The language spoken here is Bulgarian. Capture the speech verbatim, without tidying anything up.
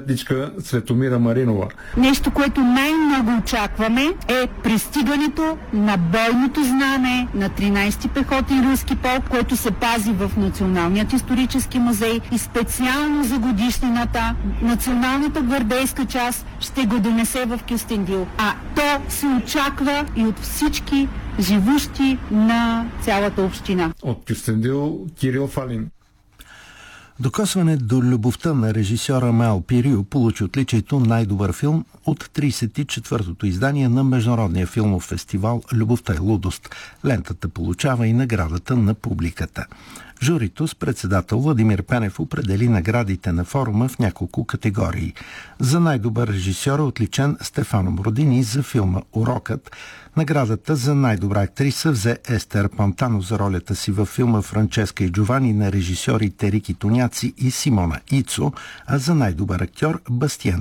Дичка Светомира Маринова. Нещо, което най-много очакваме, е пристигането на бойното знаме на тринайсети пехотен руски полк, което се пази в Националният исторически музей и специално за годишнината Националната гвардейска част ще го донесе в Кюстендил. А то се очаква и от всички живущи на цялата община. От Кюстендил Кирил Фалин. Докосване до любовта на режисьора Мел Пирио получи отличието най-добър филм от трийсет и четвъртото издание на Международния филмов фестивал "Любовта е лудост". Лентата получава и наградата на публиката. Журито с председател Владимир Пенев определи наградите на форума в няколко категории. За най-добър режисьор е отличен Стефано Бродини за филма "Урокът". Наградата за най-добра актриса взе Естер Пантано за ролята си във филма "Франческа и Джовани" на режисьорите Рики Тоняци и Симона Ицо, а за най-добър актьор Бастиан